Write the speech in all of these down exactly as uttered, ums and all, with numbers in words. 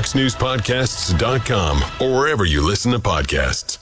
fox news podcasts dot com or wherever you listen to podcasts.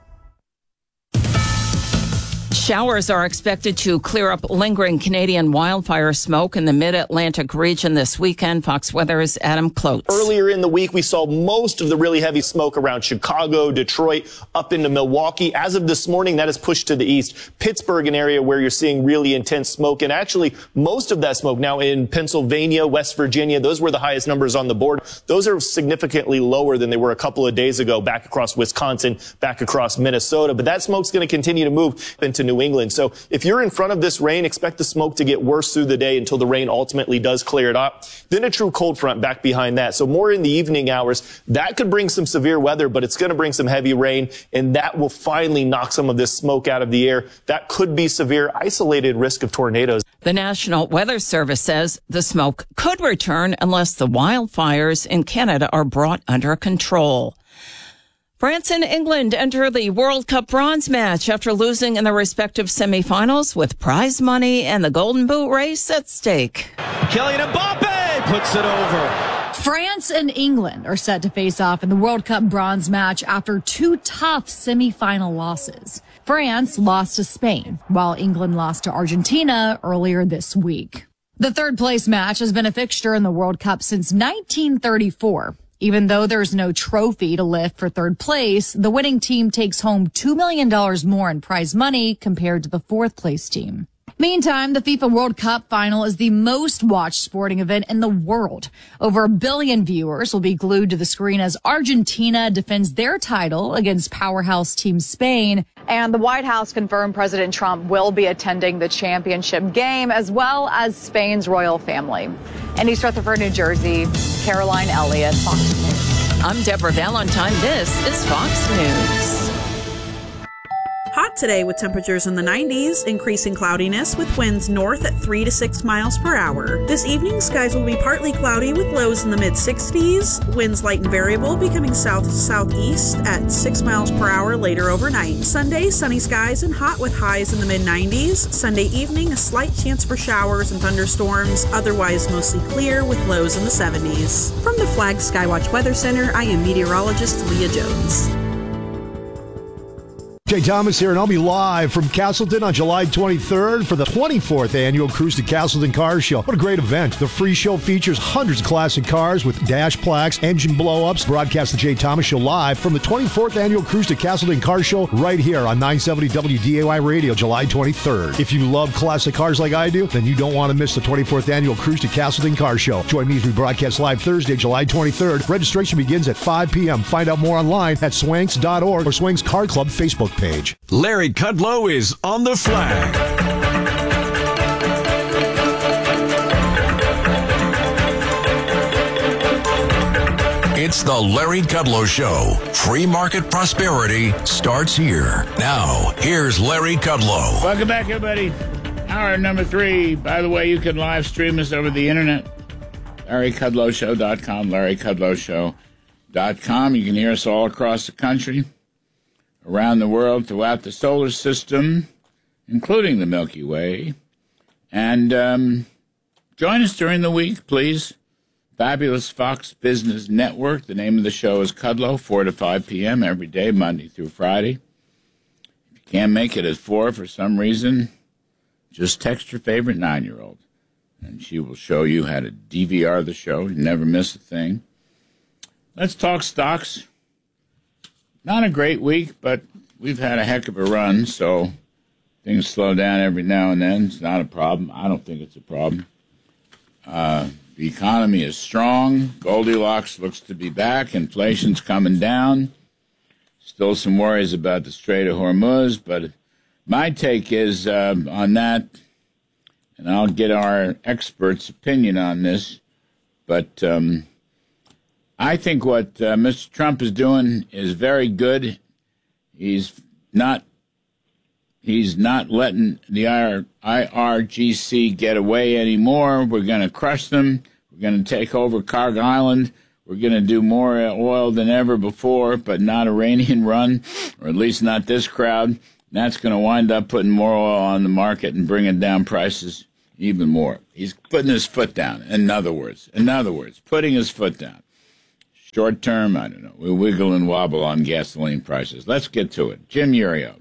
Showers are expected to clear up lingering Canadian wildfire smoke in the mid-Atlantic region this weekend. Fox Weather's Adam Klotz. Earlier in the week, we saw most of the really heavy smoke around Chicago, Detroit, up into Milwaukee. As of this morning, that is pushed to the east. Pittsburgh, an area where you're seeing really intense smoke. And actually, most of that smoke now in Pennsylvania, West Virginia, those were the highest numbers on the board. Those are significantly lower than they were a couple of days ago, back across Wisconsin, back across Minnesota. But that smoke's going to continue to move into New England. So if you're in front of this rain, expect the smoke to get worse through the day until the rain ultimately does clear it up. Then a true cold front back behind that. So more in the evening hours. That could bring some severe weather, but it's going to bring some heavy rain, and that will finally knock some of this smoke out of the air. That could be severe isolated risk of tornadoes. The National Weather Service says the smoke could return unless the wildfires in Canada are brought under control. France and England enter the World Cup bronze match after losing in their respective semifinals with prize money and the Golden Boot race at stake. Kylian Mbappe puts it over. France and England are set to face off in the World Cup bronze match after two tough semifinal losses. France lost to Spain, while England lost to Argentina earlier this week. The third place match has been a fixture in the World Cup since nineteen thirty-four. Even though there's no trophy to lift for third place, the winning team takes home two million dollars more in prize money compared to the fourth place team. Meantime, the FIFA World Cup final is the most watched sporting event in the world. Over a billion viewers will be glued to the screen as Argentina defends their title against powerhouse team Spain. And the White House confirmed President Trump will be attending the championship game, as well as Spain's royal family. In East Rutherford, New Jersey, Caroline Elliott, Fox News. I'm Deborah Valentine. This is Fox News. Hot today with temperatures in the nineties, increasing cloudiness with winds north at three to six miles per hour. This evening, skies will be partly cloudy with lows in the mid sixties, winds light and variable becoming south to southeast at six miles per hour later overnight. Sunday, sunny skies and hot with highs in the mid nineties. Sunday evening, a slight chance for showers and thunderstorms, otherwise mostly clear with lows in the seventies. From the Flag Skywatch Weather Center, I am meteorologist Leah Jones. Jay Thomas here, and I'll be live from Castleton on July twenty-third for the twenty-fourth annual Cruise to Castleton Car Show. What a great event. The free show features hundreds of classic cars with dash plaques, engine blow-ups. Broadcast the Jay Thomas Show live from the twenty-fourth annual Cruise to Castleton Car Show right here on nine seventy W D A Y Radio, July twenty-third. If you love classic cars like I do, then you don't want to miss the twenty-fourth annual Cruise to Castleton Car Show. Join me as we broadcast live Thursday, July twenty-third. Registration begins at five p.m. Find out more online at swanks dot org or Swanks Car Club Facebook page. Larry Kudlow is on the flag. It's the Larry Kudlow Show. Free market prosperity starts here. Now, here's Larry Kudlow. Welcome back, everybody. Hour number three. By the way, you can live stream us over the internet. Larry Kudlow Show dot com, Larry Kudlow Show dot com. You can hear us all across the country, around the world, throughout the solar system, including the Milky Way. And um, join us during the week, please. Fabulous Fox Business Network. The name of the show is Kudlow, four to five p.m. every day, Monday through Friday. If you can't make it at four for some reason, just text your favorite nine-year-old, and she will show you how to D V R the show. You never miss a thing. Let's talk stocks. Not a great week, but we've had a heck of a run, so things slow down every now and then. It's not a problem. I don't think it's a problem. Uh, the economy is strong. Goldilocks looks to be back. Inflation's coming down. Still some worries about the Strait of Hormuz, but my take is uh, on that, and I'll get our experts' opinion on this, but um, I think what uh, Mister Trump is doing is very good. He's not he's not letting the I R G C get away anymore. We're going to crush them. We're going to take over Carg Island. We're going to do more oil than ever before, but not Iranian run, or at least not this crowd. And that's going to wind up putting more oil on the market and bringing down prices even more. He's putting his foot down, in other words. In other words, putting his foot down. short term, I don't know. We wiggle and wobble on gasoline prices. Let's get to it. Jim Iuorio,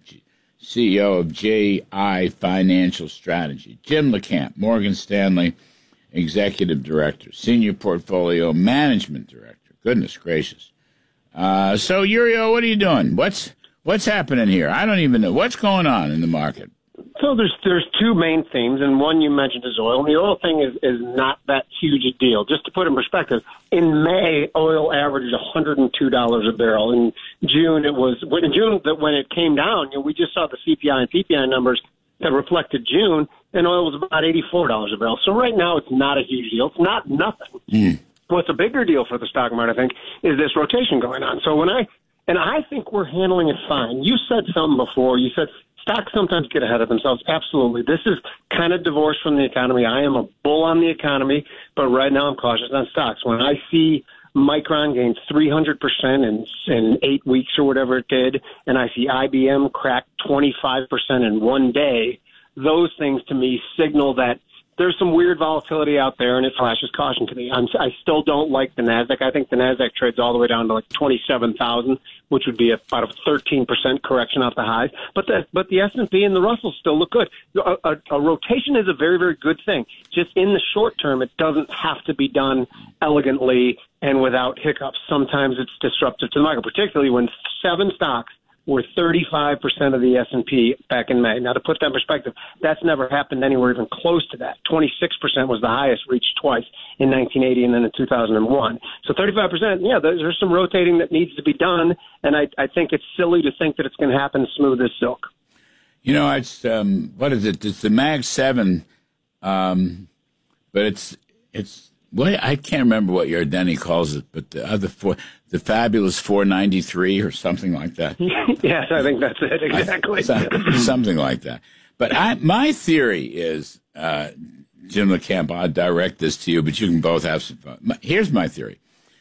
C E O of J I Financial Strategy. Jim LeCamp, Morgan Stanley Executive Director, Senior Portfolio Management Director. Goodness gracious. Uh, so, Iuorio, what are you doing? What's what's happening here? I don't even know. What's going on in the market? So there's there's two main themes, and one you mentioned is oil. And the oil thing is, is not that huge a deal. Just to put in perspective, in May, oil averaged one hundred two dollars a barrel. In June, it was in June that when it came down, you know, we just saw the C P I and P P I numbers that reflected June, and oil was about eighty-four dollars a barrel. So right now, it's not a huge deal. It's not nothing. Mm. What's a bigger deal for the stock market, I think, is this rotation going on. So when I and I think we're handling it fine. You said something before. You said stocks sometimes get ahead of themselves. Absolutely. This is kind of divorced from the economy. I am a bull on the economy, but right now I'm cautious on stocks. When I see Micron gain three hundred percent in, in eight weeks or whatever it did, and I see I B M crack twenty-five percent in one day, those things to me signal that there's some weird volatility out there, and it flashes caution to me. I'm, I still don't like the NASDAQ. I think the NASDAQ trades all the way down to like twenty-seven thousand, which would be about a thirteen percent correction off the highs. But the, but the S and P and the Russell still look good. A, a, a rotation is a very, very good thing. Just in the short term, it doesn't have to be done elegantly and without hiccups. Sometimes it's disruptive to the market, particularly when seven stocks were thirty-five percent of the S and P back in May. Now, to put that in perspective, that's never happened anywhere even close to that. twenty-six percent was the highest, reached twice in nineteen eighty and then in two thousand one. So thirty-five percent, yeah, there's some rotating that needs to be done, and I, I think it's silly to think that it's going to happen smooth as silk. You know, it's, um, what is it? It's the Mag seven, um, but it's, it's, What I can't remember what your Denny calls it, but the other four, the fabulous four ninety-three or something like that. Yes, I think that's it exactly. I, something like that. But I, my theory is, uh, Jim LeCamp, I'll direct this to you, but you can both have some fun. My, here's my theory: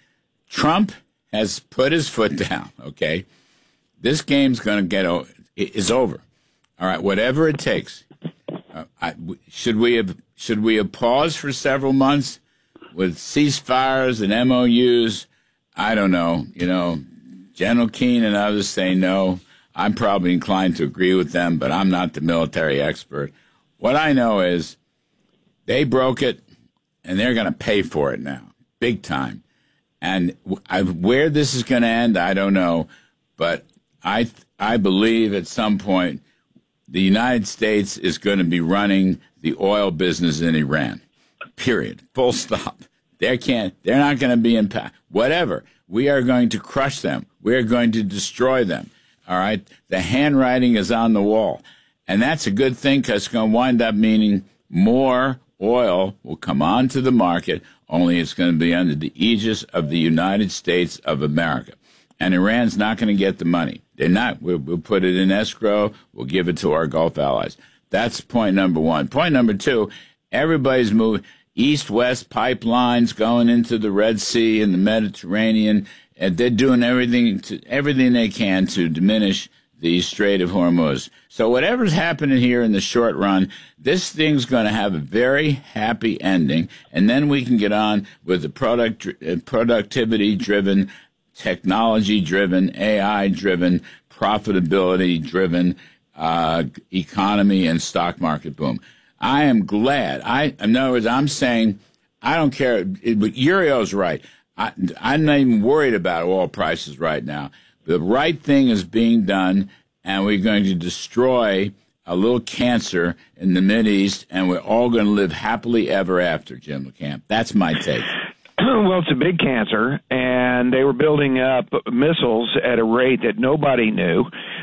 Trump has put his foot down. Okay, this game's going to get o- is over. All right, whatever it takes. Uh, I, should we have should we have paused for several months with ceasefires and M O Us? I don't know. You know, General Keane and others say no. I'm probably inclined to agree with them, but I'm not the military expert. What I know is they broke it, and they're going to pay for it now, big time. And I, where this is going to end, I don't know. But I, I believe at some point the United States is going to be running the oil business in Iran. Period. Full stop. They can't. They're not going to be impacted. Whatever. We are going to crush them. We are going to destroy them. All right. The handwriting is on the wall, and that's a good thing because it's going to wind up meaning more oil will come onto the market. Only it's going to be under the aegis of the United States of America, and Iran's not going to get the money. They're not. We'll, we'll put it in escrow. We'll give it to our Gulf allies. That's point number one. Point number two. Everybody's moving. East-west pipelines going into the Red Sea and the Mediterranean, and they're doing everything to, everything they can to diminish the Strait of Hormuz. So whatever's happening here in the short run, this thing's going to have a very happy ending, and then we can get on with the product productivity-driven, technology-driven, A I-driven, profitability-driven uh, economy and stock market boom. I am glad. I, in other words, I'm saying I don't care. It, but Iuorio's right. I, I'm not even worried about oil prices right now. The right thing is being done, and we're going to destroy a little cancer in the Mideast, and we're all going to live happily ever after, Jim LeCamp. That's my take. Well, it's a big cancer, and they were building up missiles at a rate that nobody knew,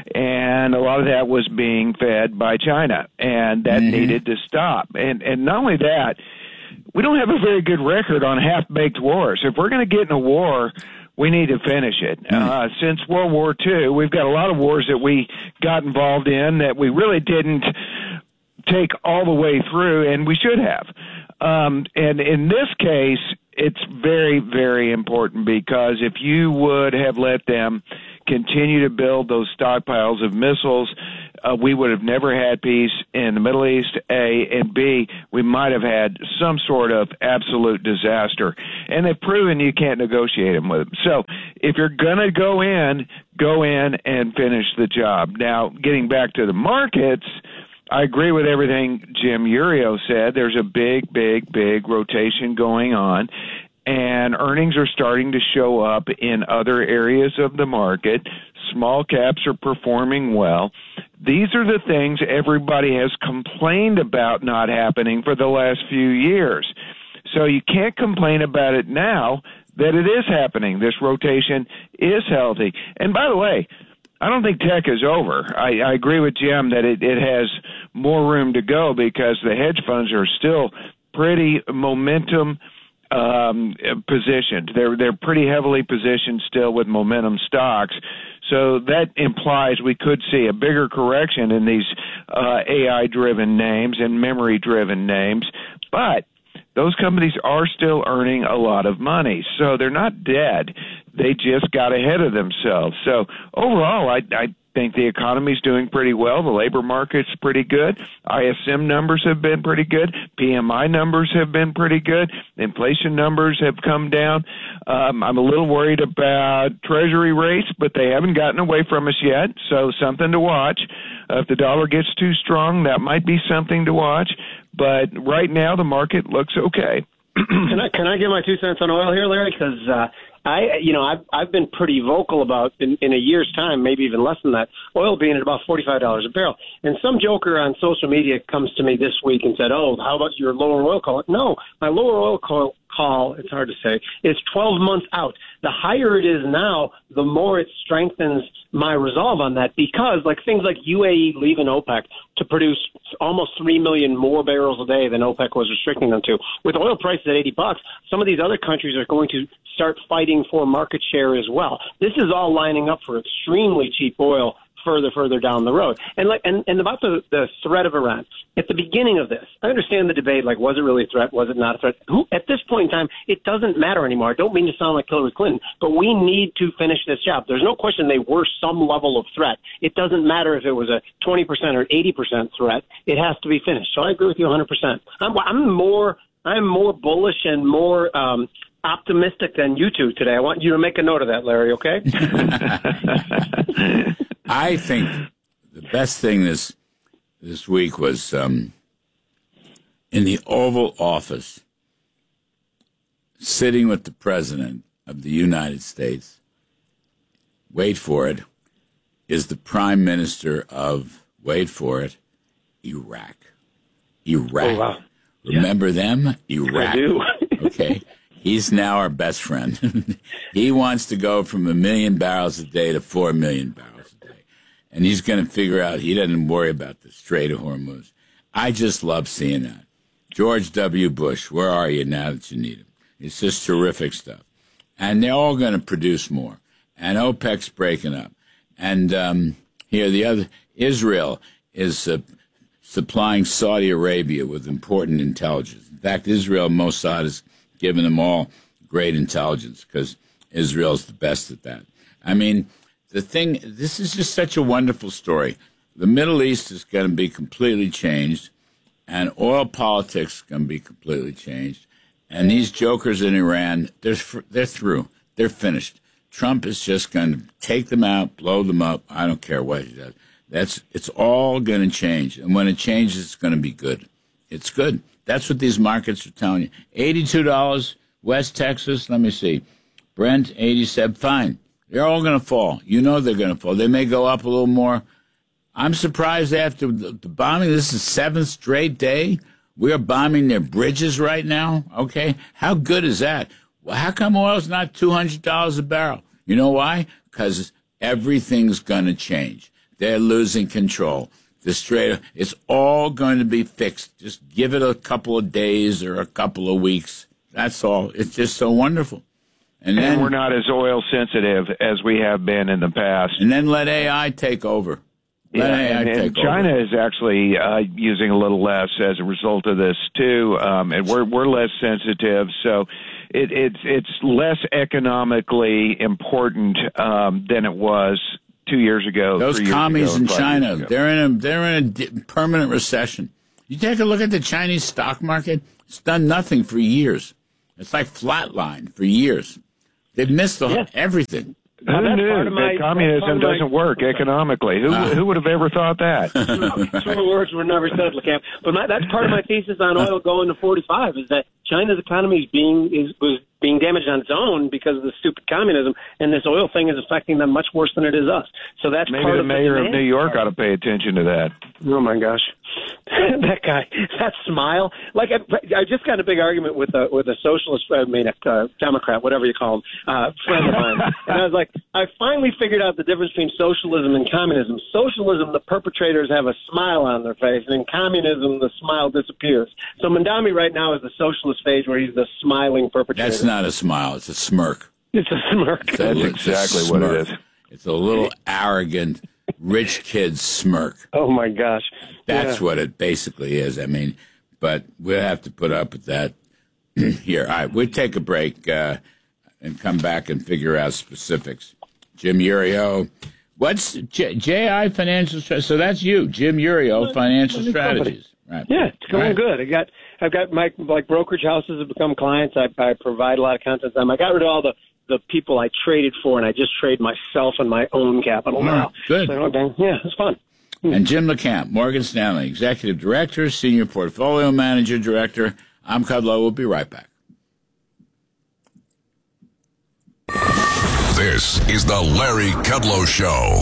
and a lot of that was being fed by China, and that mm-hmm. needed to stop. And and not only that, we don't have a very good record on half-baked wars. If we're going to get in a war, we need to finish it. Mm-hmm. Uh, since World War Two, we've got a lot of wars that we got involved in that we really didn't take all the way through, and we should have. Um, and in this case, it's very, very important because if you would have let them continue to build those stockpiles of missiles, uh, we would have never had peace in the Middle East, A, and B, we might have had some sort of absolute disaster. And they've proven you can't negotiate them with them. So if you're going to go in, go in and finish the job. Now, getting back to the markets, I agree with everything Jim Urio said. There's a big, big, big rotation going on, and earnings are starting to show up in other areas of the market. Small caps are performing well. These are the things everybody has complained about not happening for the last few years. So you can't complain about it now that it is happening. This rotation is healthy. And by the way, I don't think tech is over. I, I agree with Jim that it, it has more room to go because the hedge funds are still pretty momentum um, positioned. They're they're pretty heavily positioned still with momentum stocks. So that implies we could see a bigger correction in these uh, A I-driven names and memory-driven names. But those companies are still earning a lot of money. So they're not dead. They just got ahead of themselves. So overall, I, I think the economy's doing pretty well. The labor market's pretty good. I S M numbers have been pretty good. P M I numbers have been pretty good. Inflation numbers have come down. Um, I'm a little worried about Treasury rates, but they haven't gotten away from us yet, so something to watch. Uh, if the dollar gets too strong, that might be something to watch. But right now, the market looks okay. Can I can I give my two cents on oil here, Larry? Because uh, I, you know, I've I've been pretty vocal about in, in a year's time, maybe even less than that, oil being at about forty-five dollars a barrel. And some joker on social media comes to me this week and said, "Oh, how about your lower oil call?" No, my lower oil call. Call, it's hard to say, is twelve months out. The higher it is now, the more it strengthens my resolve on that because like things like U A E leaving OPEC to produce almost three million more barrels a day than OPEC was restricting them to. With oil prices at eighty bucks, some of these other countries are going to start fighting for market share as well. This is all lining up for extremely cheap oil further, further down the road. And like, and, and about the, the threat of Iran. At the beginning of this, I understand the debate, like, was it really a threat? Was it not a threat? Who, at this point in time, it doesn't matter anymore. I don't mean to sound like Hillary Clinton, but we need to finish this job. There's no question they were some level of threat. It doesn't matter if it was a twenty percent or eighty percent threat. It has to be finished. So I agree with you one hundred percent. I'm, I'm more, I'm more bullish and more, um, optimistic than you two today. I want you to make a note of that, Larry, okay? I think the best thing this this week was um, in the Oval Office, sitting with the President of the United States, wait for it, is the Prime Minister of, wait for it, Iraq. Iraq. Oh, wow. Remember yeah. them? Iraq. I do. Okay. He's now our best friend. He wants to go from a million barrels a day to four million barrels a day. And he's going to figure out he doesn't worry about the Strait of Hormuz. I just love seeing that. George W. Bush, where are you now that you need him? It's just terrific stuff. And they're all going to produce more. And OPEC's breaking up. And um, here, the other, Israel is uh, supplying Saudi Arabia with important intelligence. In fact, Israel, Mossad is giving them all great intelligence because Israel's the best at that. I mean, the thing, this is just such a wonderful story. The Middle East is going to be completely changed, and oil politics is going to be completely changed. And these jokers in Iran, they're, they're through. They're finished. Trump is just going to take them out, blow them up. I don't care what he does. That's, it's all going to change. And when it changes, it's going to be good. It's good. That's what these markets are telling you. eighty-two dollars, West Texas, let me see. Brent, eighty-seven, fine. They're all going to fall. You know they're going to fall. They may go up a little more. I'm surprised after the bombing. This is the seventh straight day. We are bombing their bridges right now, okay? How good is that? Well, how come oil's not two hundred dollars a barrel? You know why? Because everything's going to change. They're losing control. The Strait, it's all going to be fixed. Just give it a couple of days or a couple of weeks. That's all. It's just so wonderful. And, then, and we're not as oil sensitive as we have been in the past. And then let A I take over. Let yeah, A I and, take and China over. is actually uh, using a little less as a result of this too, um, and we're we're less sensitive. So it, it's it's less economically important um, than it was two years ago. Those three commies years ago, in five China, years ago. they're in a they're in a di- permanent recession. You take a look at the Chinese stock market; it's done nothing for years. It's like flatline for years. They've missed the, Yeah. everything. Who Well, that's knew part of my- that communism that's part of my- doesn't work economically? Who Ah. who would have ever thought that? True words were never said, LeCamp. But my, that's part of my thesis on oil going to forty-five is that China's economy is being is was being damaged on its own because of the stupid communism, and this oil thing is affecting them much worse than it is us. So that's Maybe part the of mayor the of New York ought to pay attention to that. Oh my gosh, that guy, that smile! Like I, I just got in a big argument with a with a socialist, I mean a uh, Democrat, whatever you call him, uh, friend of mine, and I was like, I finally figured out the difference between socialism and communism. Socialism, the perpetrators have a smile on their face, and in communism, the smile disappears. So Mandami right now is the socialist phase where he's the smiling perpetrator. That's not a smile; it's a smirk. It's a smirk. It's a- That's it's a exactly what it smirk. is. It's a little arrogant, rich kid smirk. Oh my gosh, That's yeah. what it basically is. I mean, but we'll have to put up with that here. All right, we'll take a break uh, and come back and figure out specifics. Jim Urio, what's J- JI Financial Strategies? So that's you, Jim Urio, Financial New company. Strategies. Right. Yeah, it's going Right. good. I got, I've got my like brokerage houses have become clients. I, I provide a lot of content to them. I got rid of all the, the people I traded for, and I just trade myself and my own capital now. Good. So, okay, yeah, it's fun. And Jim LeCamp, Morgan Stanley, Executive Director, Senior Portfolio Manager Director. I'm Kudlow. We'll be right back. This is the Larry Kudlow Show.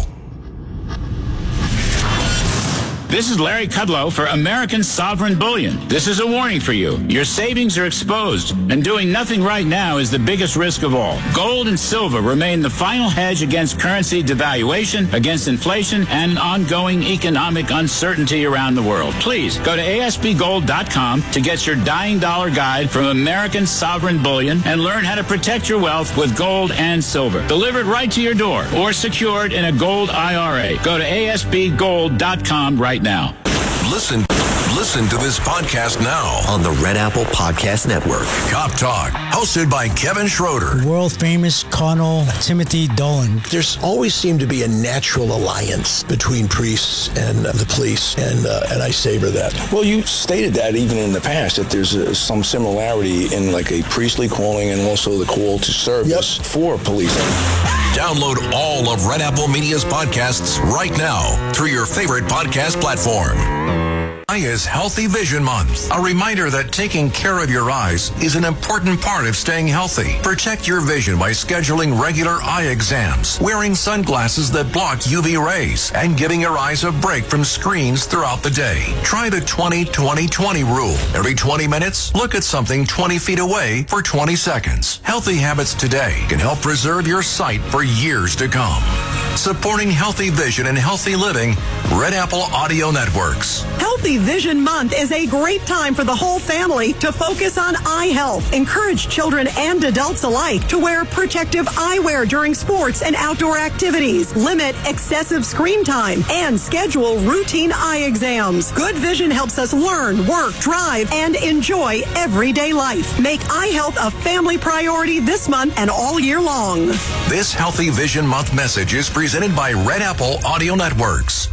This is Larry Kudlow for American Sovereign Bullion. This is a warning for you. Your savings are exposed, and doing nothing right now is the biggest risk of all. Gold and silver remain the final hedge against currency devaluation, against inflation, and ongoing economic uncertainty around the world. Please go to A S B gold dot com to get your dying dollar guide from American Sovereign Bullion and learn how to protect your wealth with gold and silver. Delivered right to your door or secured in a gold I R A. Go to A S B gold dot com right now. Listen, listen to this podcast now on the Red Apple Podcast Network. Cop Talk, hosted by Kevin Schroeder. World famous Colonel Timothy Dolan. There's always seemed to be a natural alliance between priests and uh, the police, and uh, and I savor that. Well, you stated that even in the past, that there's uh, some similarity in like a priestly calling and also the call to service yep. for policing. Download all of Red Apple Media's podcasts right now through your favorite podcast platform. July is Healthy Vision Month, a reminder that taking care of your eyes is an important part of staying healthy. Protect your vision by scheduling regular eye exams, wearing sunglasses that block U V rays, and giving your eyes a break from screens throughout the day. Try the twenty twenty twenty rule. Every twenty minutes, look at something twenty feet away for twenty seconds. Healthy habits today can help preserve your sight for years to come. Supporting healthy vision and healthy living, Red Apple Audio Networks. Healthy Vision Month is a great time for the whole family to focus on eye health. Encourage children and adults alike to wear protective eyewear during sports and outdoor activities. Limit excessive screen time and schedule routine eye exams. Good vision helps us learn, work, drive, and enjoy everyday life. Make eye health a family priority this month and all year long. This Healthy Vision Month message is presented by Red Apple Audio Networks.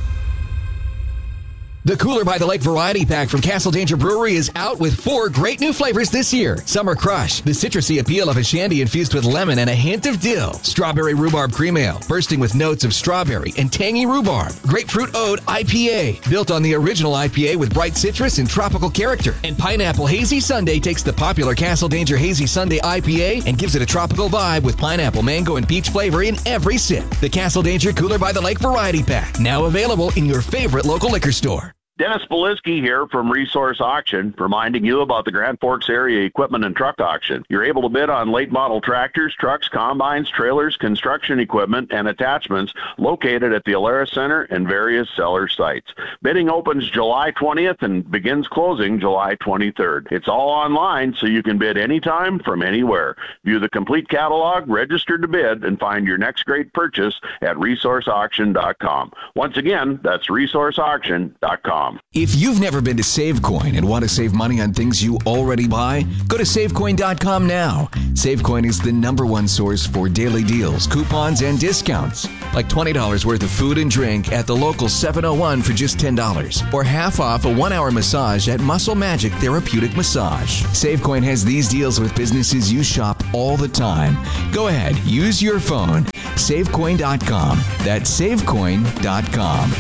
The Cooler by the Lake Variety Pack from Castle Danger Brewery is out with four great new flavors this year. Summer Crush, the citrusy appeal of a shandy infused with lemon and a hint of dill. Strawberry Rhubarb Cream Ale, bursting with notes of strawberry and tangy rhubarb. Grapefruit Ode I P A, built on the original I P A with bright citrus and tropical character. And Pineapple Hazy Sundae takes the popular Castle Danger Hazy Sundae I P A and gives it a tropical vibe with pineapple, mango, and peach flavor in every sip. The Castle Danger Cooler by the Lake Variety Pack, now available in your favorite local liquor store. Dennis Belisky here from Resource Auction, reminding you about the Grand Forks Area Equipment and Truck Auction. You're able to bid on late model tractors, trucks, combines, trailers, construction equipment, and attachments located at the Alara Center and various seller sites. Bidding opens July twentieth and begins closing July twenty-third. It's all online, so you can bid anytime from anywhere. View the complete catalog, register to bid, and find your next great purchase at resource auction dot com. Once again, that's resource auction dot com. com. If you've never been to SaveCoin and want to save money on things you already buy, go to save coin dot com now. SaveCoin is the number one source for daily deals, coupons, and discounts. Like twenty dollars worth of food and drink at the local seven oh one for just ten dollars. Or half off a one-hour massage at Muscle Magic Therapeutic Massage. SaveCoin has these deals with businesses you shop all the time. Go ahead, use your phone. save coin dot com. That's save coin dot com.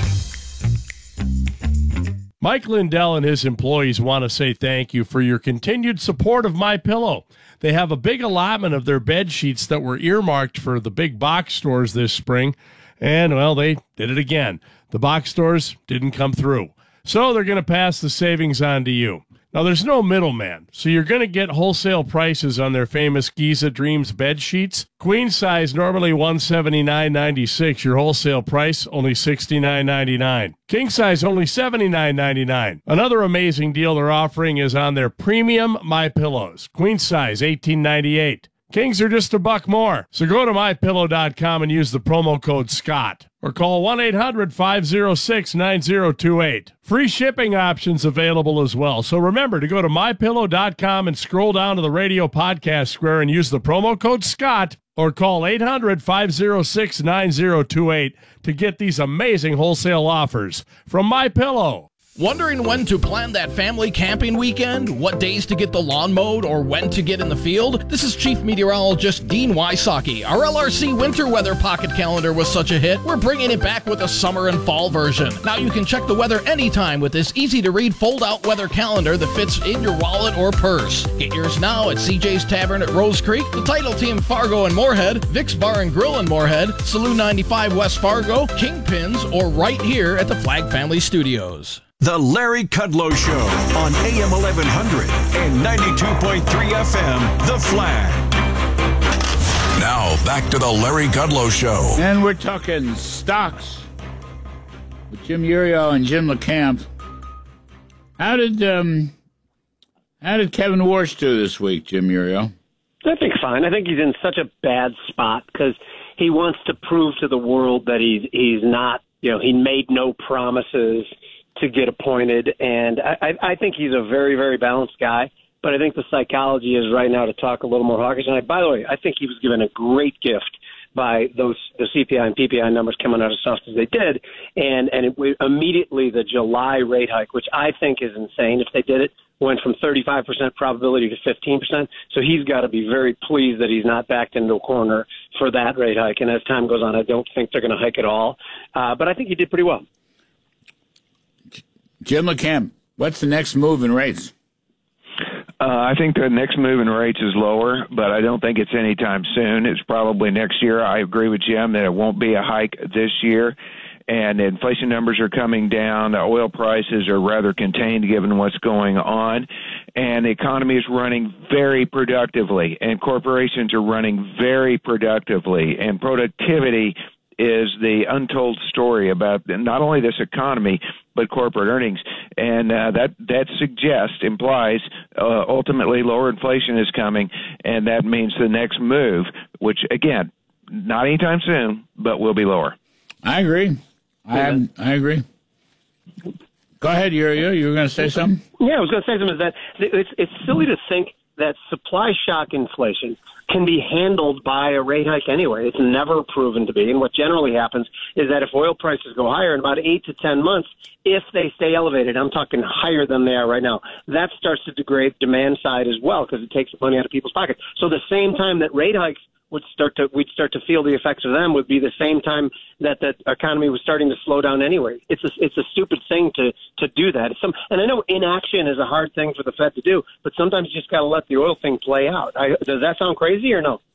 Mike Lindell and his employees want to say thank you for your continued support of MyPillow. They have a big allotment of their bed sheets that were earmarked for the big box stores this spring, and, well, they did it again. The box stores didn't come through, so they're going to pass the savings on to you. Now, there's no middleman, so you're going to get wholesale prices on their famous Giza Dreams bed sheets. Queen size, normally one hundred seventy-nine dollars and ninety-six cents. Your wholesale price, only sixty-nine dollars and ninety-nine cents. King size, only seventy-nine dollars and ninety-nine cents. Another amazing deal they're offering is on their premium MyPillows. Queen size, eighteen dollars and ninety-eight cents. Kings are just a buck more. So go to my pillow dot com and use the promo code SCOTT. Or call one eight hundred five oh six nine oh two eight. Free shipping options available as well. So remember to go to my pillow dot com and scroll down to the radio podcast square and use the promo code SCOTT. Or call eight hundred five oh six nine oh two eight to get these amazing wholesale offers from MyPillow. Wondering when to plan that family camping weekend? What days to get the lawn mowed or when to get in the field? This is Chief Meteorologist Dean Wysocki. Our L R C winter weather pocket calendar was such a hit, we're bringing it back with a summer and fall version. Now you can check the weather anytime with this easy-to-read fold-out weather calendar that fits in your wallet or purse. Get yours now at C J's Tavern at Rose Creek, the Title Team Fargo and Moorhead, Vic's Bar and Grill in Moorhead, Saloon ninety-five West Fargo, Kingpins, or right here at the Flag Family Studios. The Larry Kudlow Show on A M eleven hundred and ninety-two point three F M, The Flag. Now, back to the Larry Kudlow Show. And we're talking stocks with Jim Urio and Jim LeCamp. How did um, how did Kevin Warsh do this week, Jim Urio? I think fine. I think he's in such a bad spot because he wants to prove to the world that he's he's not, you know, he made no promises to get appointed, and I, I think he's a very, very balanced guy, but I think the psychology is right now to talk a little more hawkish. And I, by the way, I think he was given a great gift by those the C P I and P P I numbers coming out as soft as they did, and and it, immediately the July rate hike, which I think is insane if they did it, went from thirty-five percent probability to fifteen percent. So he's got to be very pleased that he's not backed into a corner for that rate hike. And as time goes on, I don't think they're going to hike at all, uh, but I think he did pretty well. Jim LeCamp, what's the next move in rates? Uh, I think the next move in rates is lower, but I don't think it's anytime soon. It's probably next year. I agree with Jim that it won't be a hike this year, and the inflation numbers are coming down. The oil prices are rather contained given what's going on, and the economy is running very productively, and corporations are running very productively, and productivity is the untold story about not only this economy, but corporate earnings. And uh, that, that suggests, implies, uh, ultimately lower inflation is coming, and that means the next move, which, again, not anytime soon, but will be lower. I agree. I am, I agree. Go ahead, Urio. You were going to say something? Yeah, I was going to say something. Is that it's, it's silly to think that supply shock inflation can be handled by a rate hike anyway. It's never proven to be. And what generally happens is that if oil prices go higher in about eight to ten months, if they stay elevated, I'm talking higher than they are right now, that starts to degrade demand side as well because it takes money out of people's pockets. So the same time that rate hikes would start to, we'd start to feel the effects of them would be the same time that the economy was starting to slow down anyway. It's a, it's a stupid thing to, to do that. It's some, and I know inaction is a hard thing for the Fed to do, but sometimes you just got to let the oil thing play out. I, does that sound crazy or no?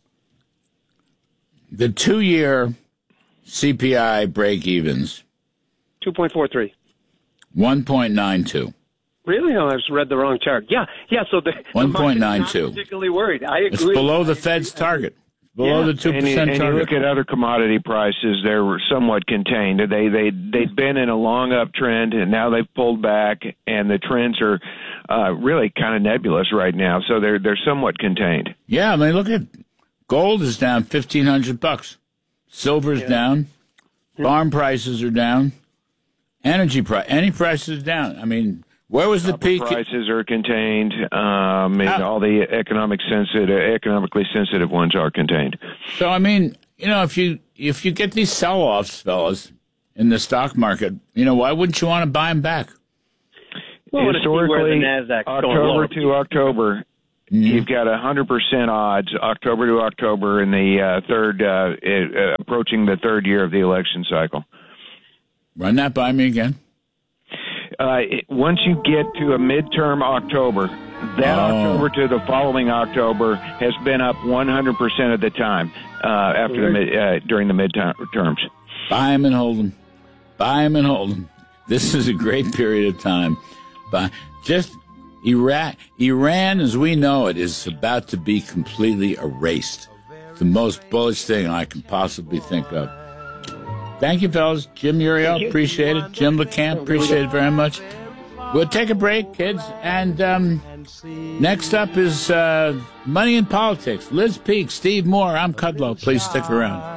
The two-year C P I break-evens. two point four three. one point nine two. Really? No, I just read the wrong chart. Yeah, yeah. So the one point nine two. Not particularly worried. I agree. It's below the Fed's target. Below yeah. the two percent and, and target. you look at other commodity prices; they're somewhat contained. They they they've been in a long uptrend, and now they've pulled back, and the trends are uh, really kind of nebulous right now. So they're they're somewhat contained. Yeah, I mean, look at gold is down fifteen hundred bucks. Silver's yeah. down. Farm prices are down. Energy price, any prices down. I mean, where was the Copper peak? Prices are contained, um, and all the economic sensitive, economically sensitive ones are contained. So, I mean, you know, if you if you get these sell-offs, fellas, in the stock market, you know, why wouldn't you want to buy them back? Well, historically, October to October, mm-hmm. you've got one hundred percent odds, October to October, in the uh, third, uh, uh, approaching the third year of the election cycle. Run that by me again. Uh, it, once you get to a midterm October, that oh. October to the following October has been up one hundred percent of the time uh, after the mid, uh, during the midterms. Buy them and hold them. Buy them and hold them. This is a great period of time. But just Iraq, Iran, as we know it, is about to be completely erased. It's the most bullish thing I can possibly think of. Thank you, fellas. Jim Uriel, appreciate it. Jim LeCamp, appreciate it very much. We'll take a break, kids. And um, next up is uh, Money in Politics. Liz Peek, Steve Moore. I'm Kudlow. Please stick around.